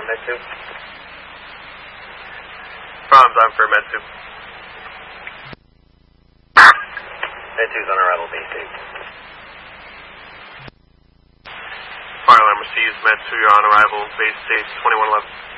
on Med 2. Problems on for Med 2. Med 2's on arrival, base state. Fire alarm receives, Med 2, you're on arrival, base stage 2111.